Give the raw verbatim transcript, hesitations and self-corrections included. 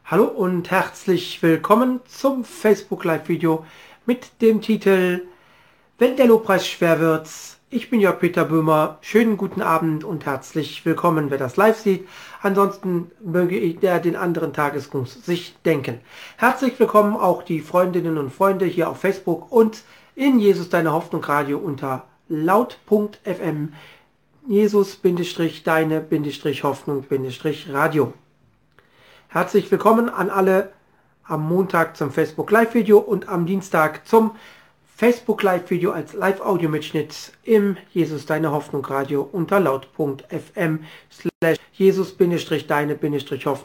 Hallo und herzlich willkommen zum Facebook Live Video mit dem Titel Wenn der Lobpreis schwer wird. Ich bin Jörg Peter Böhmer. Schönen guten Abend und herzlich willkommen, wer das live sieht. Ansonsten möge der den anderen Tagesgruß sich denken. Herzlich willkommen auch die Freundinnen und Freunde hier auf Facebook und in Jesus Deine Hoffnung Radio unter laut punkt f m Jesus-Deine-Hoffnung-Radio. Herzlich willkommen an alle am Montag zum Facebook Live Video und am Dienstag zum Facebook Live Video als Live-Audio-Mitschnitt im Jesus Deine Hoffnung Radio unter laut punkt f m slash Jesus-Deine-Hoffnung